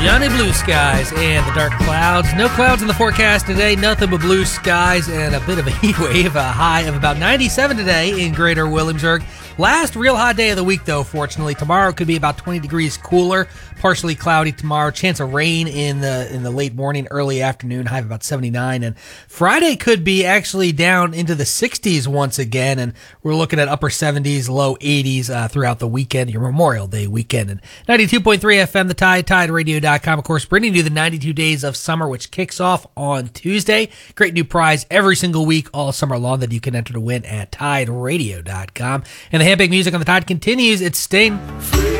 Sunny blue skies and the dark clouds. No clouds in the forecast today, nothing but blue skies and a bit of a heat wave. A high of about 97 today in Greater Williamsburg. Last real hot day of the week, though, fortunately. Tomorrow could be about 20 degrees cooler, partially cloudy tomorrow. Chance of rain in the late morning, early afternoon, high of about 79. And Friday could be actually down into the 60s once again, and we're looking at upper 70s, low 80s throughout the weekend, your Memorial Day weekend. And 92.3 FM, The Tide, TideRadio.com, of course, bringing you the 92 Days of Summer, which kicks off on Tuesday. Great new prize every single week, all summer long, that you can enter to win at TideRadio.com. And the handbag music on the Tide continues. It's Sting.